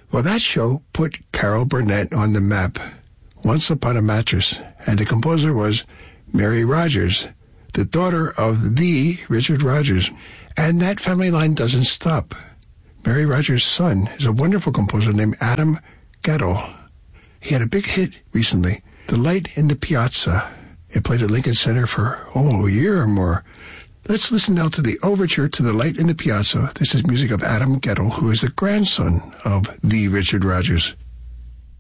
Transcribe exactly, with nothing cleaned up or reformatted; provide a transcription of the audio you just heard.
Well, that show put Carol Burnett on the map. Once Upon a Mattress. And the composer was Mary Rodgers, the daughter of the Richard Rodgers. And that family line doesn't stop. Mary Rodgers' son is a wonderful composer named Adam Gettle. He had a big hit recently, The Light in the Piazza. It played at Lincoln Center for, oh, a year or more. Let's listen now to the overture to The Light in the Piazza. This is music of Adam Gettle, who is the grandson of the Richard Rodgers.